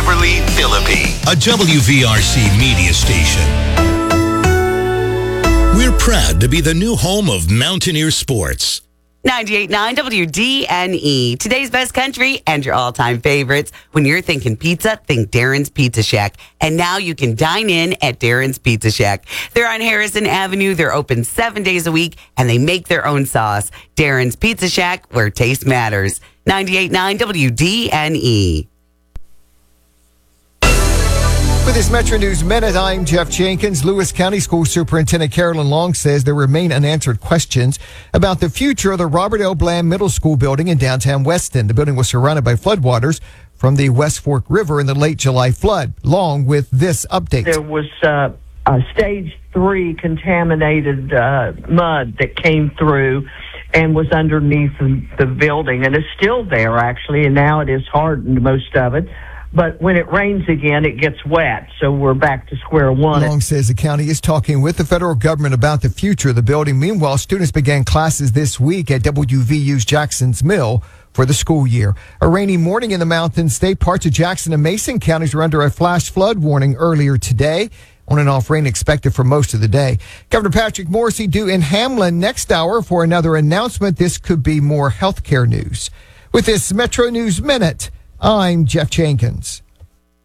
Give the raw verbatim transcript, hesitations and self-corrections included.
Kimberly Philippi, a W V R C media station. We're proud to be the new home of Mountaineer Sports. ninety-eight point nine W D N E, today's best country and your all-time favorites. When you're thinking pizza, think Darren's Pizza Shack. And now you can dine in at Darren's Pizza Shack. They're on Harrison Avenue. They're open seven days a week, and they make their own sauce. Darren's Pizza Shack, where taste matters. ninety-eight point nine W D N E. With this Metro News Minute, I'm Jeff Jenkins. Lewis County School Superintendent Carolyn Long says there remain unanswered questions about the future of the Robert L. Bland Middle School building in downtown Weston. The building was surrounded by floodwaters from the West Fork River in the late July flood. Long with this update. There was uh, a stage three contaminated uh, mud that came through and was underneath the, the building, and it's still there, actually, and now it is hardened, most of it. But when it rains again, it gets wet, so we're back to square one. Long says the county is talking with the federal government about the future of the building. Meanwhile, students began classes this week at W V U's Jackson's Mill for the school year. A rainy morning in the Mountain State. Parts of Jackson and Mason counties are under a flash flood warning earlier today. On and off rain expected for most of the day. Governor Patrick Morrisey due in Hamlin next hour for another announcement. This could be more health care news. With this Metro News Minute, I'm Jeff Jenkins.